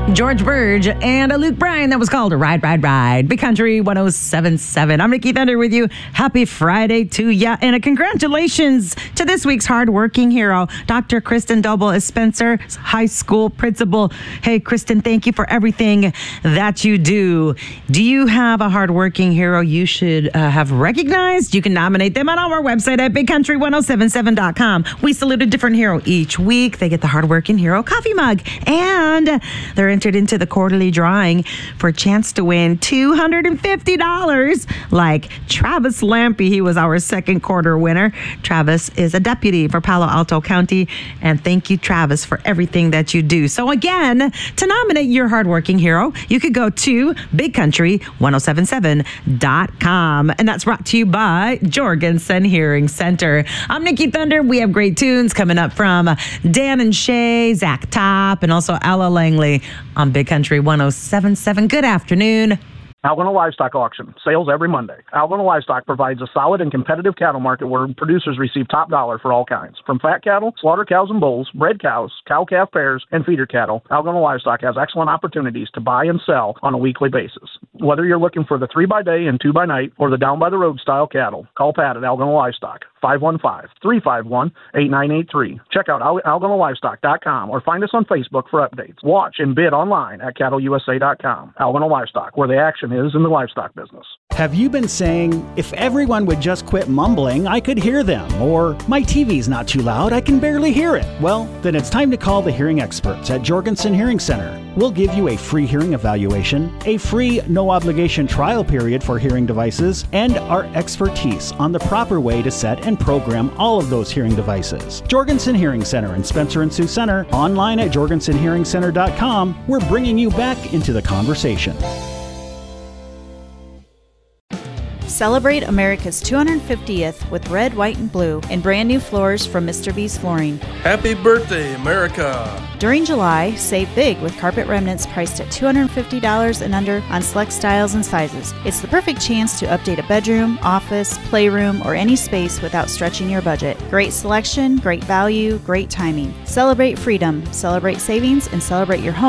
George Burge and Luke Bryan. That was called Ride, Ride, Ride. Big Country 107.7. I'm Nikki Thunder with you. Happy Friday to ya. And a congratulations to this week's hardworking hero, Dr. Kristen Doble is Spencer High School principal. Hey, Kristen, thank you for everything that you do. Do you have a hardworking hero you should have recognized? You can nominate them on our website at bigcountry1077.com. We salute a different hero each week. They get the hardworking hero coffee mug. And they're entered into the quarterly drawing for a chance to win $250 like Travis Lampy. He was our second quarter winner. Travis is a deputy for Palo Alto County. And thank you, Travis, for everything that you do. So again, to nominate your hardworking hero, you could go to bigcountry1077.com. And that's brought to you by Jorgensen Hearing Center. I'm Nikki Thunder. We have great tunes coming up from Dan and Shay, Zach Top, and also Ella Langley on Big Country 107.7. Good afternoon. Algona Livestock Auction, sales every Monday. Algona Livestock provides a solid and competitive cattle market where producers receive top dollar for all kinds. From fat cattle, slaughter cows and bulls, bred cows, cow-calf pairs, and feeder cattle, Algona Livestock has excellent opportunities to buy and sell on a weekly basis. Whether you're looking for the 3x-day and 2x-night or the down-by-the-road style cattle, call Pat at Algona Livestock, 515-351-8983. Check out algonalivestock.com or find us on Facebook for updates. Watch and bid online at cattleusa.com. Algona Livestock, where the action is in the livestock business. Have you been saying, if everyone would just quit mumbling, I could hear them? Or, my TV's not too loud, I can barely hear it? Well, then it's time to call the hearing experts at Jorgensen Hearing Center. We'll give you a free hearing evaluation, a free no-obligation trial period for hearing devices, and our expertise on the proper way to set and program all of those hearing devices. Jorgensen Hearing Center in Spencer and Sioux Center, online at jorgensenhearingcenter.com. We're bringing you back into the conversation. Celebrate America's 250th with red, white, and blue and brand new floors from Mr. B's Flooring. Happy birthday, America! During July, save big with carpet remnants priced at $250 and under on select styles and sizes. It's the perfect chance to update a bedroom, office, playroom, or any space without stretching your budget. Great selection, great value, great timing. Celebrate freedom, celebrate savings, and celebrate your home